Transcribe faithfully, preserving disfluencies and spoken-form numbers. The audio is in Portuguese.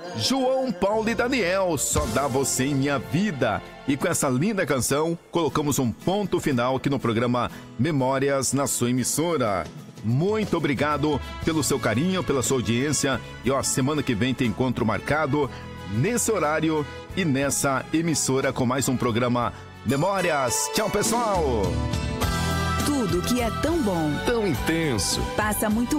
João Paulo e Daniel, Só Dá Você em Minha Vida. E com essa linda canção, colocamos um ponto final aqui no programa Memórias na sua emissora. Muito obrigado pelo seu carinho, pela sua audiência. E ó, semana que vem tem encontro marcado nesse horário e nessa emissora com mais um programa Memórias. Tchau, pessoal! Tudo que é tão bom, tão intenso, passa muito